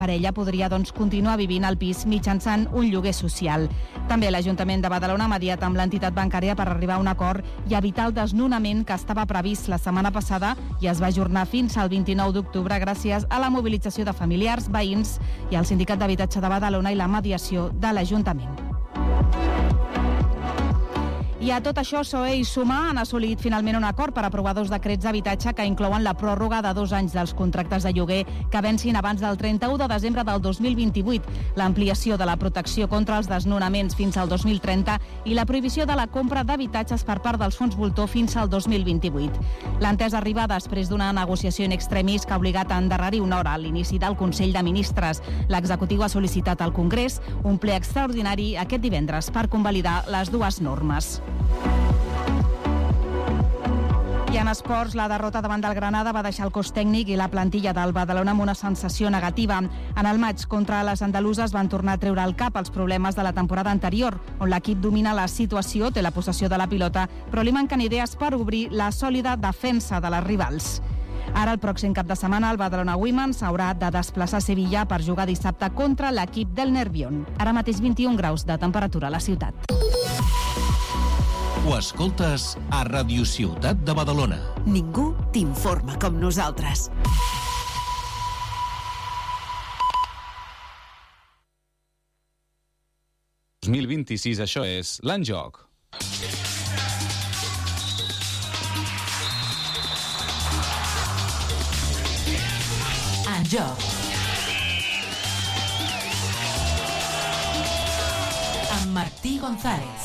parella podria continuar vivint al pis mitjançant un lloguer social. També l'Ajuntament de Badalona ha mediat amb l'entitat bancària per arribar a un acord i evitar el desnonament que estava previst la setmana passada i es va ajornar fins al 29 d'octubre gràcies a la mobilització de familiars, veïns i al Sindicat d'Habitatge de Badalona i la mediació de l'Ajuntament. I a tot això, PSOE i Sumar han assolit finalment un acord per aprovar 2 decrets d'habitatge que inclouen la pròrroga de 2 anys dels contractes de lloguer que vencin abans del 31 de desembre del 2028, l'ampliació de la protecció contra els desnonaments fins al 2030 i la prohibició de la compra d'habitatges per part dels fons voltor fins al 2028. L'entesa arriba després d'una negociació in extremis que ha obligat a endarrerir una hora a l'inici del Consell de Ministres. L'executiu ha sol·licitat al Congrés un ple extraordinari aquest divendres per convalidar les 2 normes. I en esports, la derrota davant del Granada va deixar el cos tècnic i la plantilla del Badalona amb una sensació negativa. En el maig contra les andaluses van tornar a treure al cap els problemes de la temporada anterior, on l'equip domina la situació, té la possessió de la pilota, però li manquen idees per obrir la sòlida defensa de les rivals. Ara, el pròxim cap de setmana, el Badalona Women's haurà de desplaçar a Sevilla per jugar dissabte contra l'equip del Nervión. Ara mateix 21 graus de temperatura a la ciutat. Ho escoltes a Ràdio Ciutat de Badalona. Ningú t'informa com nosaltres. El 2026, això és l'Enjoc. Enjoc. Amb Martí González.